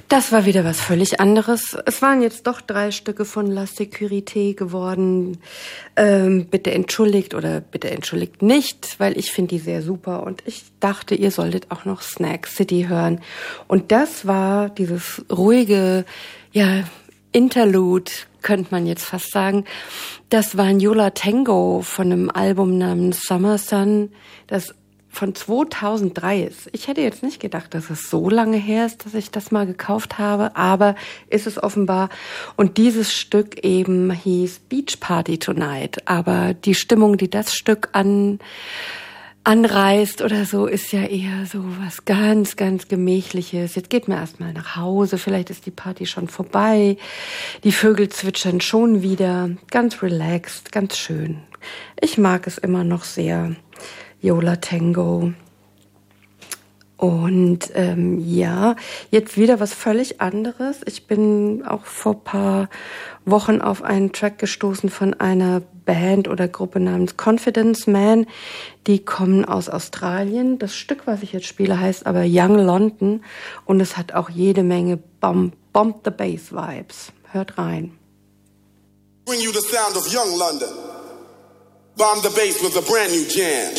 Das war wieder was völlig anderes. Es waren jetzt doch 3 Stücke von La Sécurité geworden. Bitte entschuldigt oder bitte entschuldigt nicht, weil ich finde die sehr super und ich dachte, ihr solltet auch noch Snack City hören. Und das war dieses ruhige, ja, Interlude, könnte man jetzt fast sagen. Das war ein Yo La Tengo von einem Album namens Summer Sun, das von 2003 ist. Ich hätte jetzt nicht gedacht, dass es so lange her ist, dass ich das mal gekauft habe, aber ist es offenbar. Und dieses Stück eben hieß Beach Party Tonight. Aber die Stimmung, die das Stück anreißt oder so, ist ja eher so was ganz, ganz Gemächliches. Jetzt geht mir erstmal nach Hause, vielleicht ist die Party schon vorbei. Die Vögel zwitschern schon wieder. Ganz relaxed, ganz schön. Ich mag es immer noch sehr. Yo La Tengo. Und ja, jetzt wieder was völlig anderes. Ich bin auch vor paar Wochen auf einen Track gestoßen von einer Band oder Gruppe namens Confidence Man. Die kommen aus Australien. Das Stück, was ich jetzt spiele, heißt aber Young London und es hat auch jede Menge Bomb the Bass Vibes. Hört rein. Bring you the sound of Young London. Bomb the bass with a brand new jam.